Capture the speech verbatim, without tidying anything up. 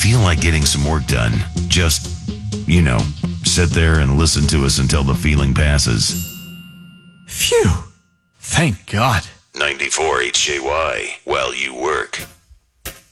feel like getting some work done, just, you know, sit there and listen to us until the feeling passes. Phew. Thank God. ninety-four H J Y, while you work.